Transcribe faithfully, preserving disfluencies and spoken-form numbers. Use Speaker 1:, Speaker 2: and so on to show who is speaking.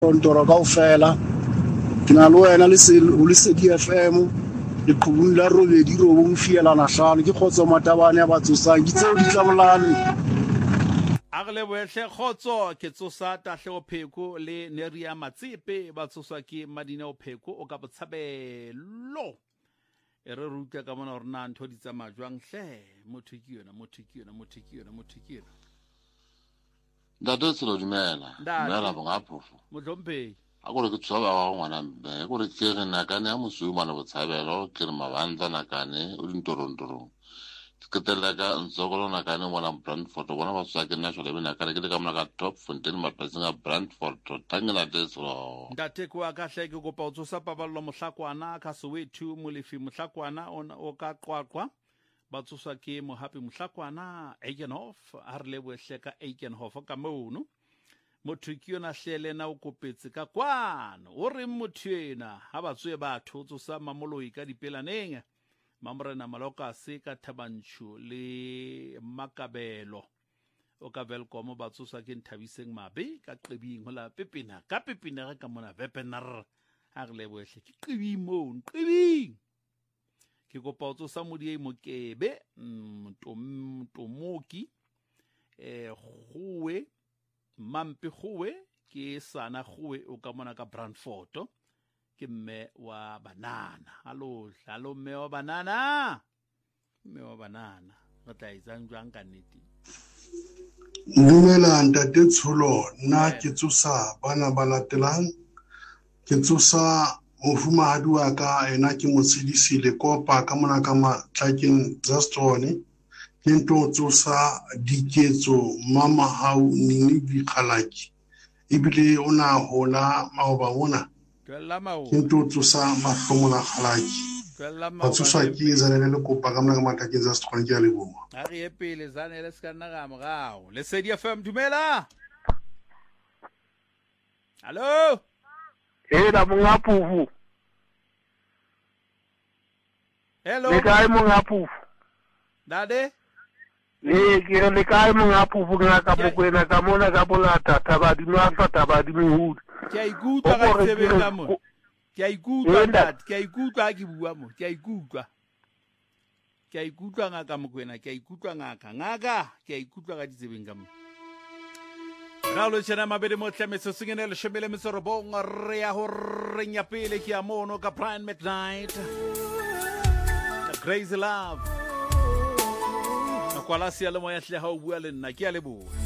Speaker 1: Ntoro kaofela ke na le wena le se le se di F M le qhubung la robedi ro bong fielana hlano ke Kgotso Matabane ya batsosang ke tseo di tlabolane
Speaker 2: a re le boehle Kgotso ke tsosa Tahleho Pheko le Neria Matsipe ba tsoswa ke Madineo Pheko o ka botshabelo e re ruta ka mona rena ntho di tsa majwang hle motho ke yona motho ke yona motho ke yona motho ke yona
Speaker 3: Ntate se lo dumela dumela bongaphofu
Speaker 2: motlomphei
Speaker 3: a go re ke tshaba wa ngwana mbe go re ke re nakane ya mosuma le botshabelo ke re mabandla nakane o dintorondorong ke tella ka ntsogolo nakane bona Brandford bona ba tswa ke national le nakane ke le ka mona ka Top Fontaine mapasing a Brandford tangela teslo
Speaker 2: ntate kwa ka hle ke kopa o tsosa paballo mohlakwana ka Soweto molefi mohlakwana o ka qwaqwa ba tsoswa ke mohapi mohlakwana Eikenhof a re le boehle ka Eikenhof ka mono motho ke yona hlelena o kopetse ka kwano o re motho ena ha ba tswe batho tsosa mamoloi ka dipelaneng mamorena maloka se ka Thabantsho le Makabelo o ka welcome ba tsoswa ke Nthabiseng Mabe ka Qebing hola pepina ka pepina ka mona webinar a re le boehle ke Qebing mo Qebing ke kopa o tsosa modie Mokebe Tomoki eh Khuwe Mampi Khuwe ke Sana Khuwe o ka mona ka Brandford ke mme wa banana hallo hallo mme wa banana mme wa banana re tla itsang jwang ka nnete
Speaker 4: Dumela ntate Tsholo nna ke tsosa bana ba latelang ke tsosa mofumahadi wa ka ena ke motshedisi le kopa ka mona ka matlakeng Zastone ke nto tsosa diketso mama hau nini dikhalaki ebile ona hola maoba bona ke nto tsosa mahlomola khalaki ba tsosa ke zanele le kopa ka mona ka matlakeng Zastone ke a leboha
Speaker 2: a re epele zanele ska nna ga morao le Lesedi F M dumela hallo
Speaker 5: Eh da monga phufu.
Speaker 2: Hello.
Speaker 5: Le kae monga phufu?
Speaker 2: Dade?
Speaker 5: Le ke le kae monga phufu nga ka bokwena ka mona ka bolata tabadi no fa tabadi mo.
Speaker 2: Ke a ikutlwa ka tsebe ka mo. Ke a ikutlwa dad, ke a ikutlwa ke bua mo, ke a ikutlwa. Ke a ikutlwa nga ka mokwena, ke a ikutlwa ngaka, ngaka, ke a ikutlwa ka ditsebeng ka mo. Ralo chena mabedi mo tlemetso singene le shebele metso robong re ya ho renya pele ke a mono ka Brian McKnight The Crazy Love Nakwala sia le mo ya hle ha o bua le nna ke a leboha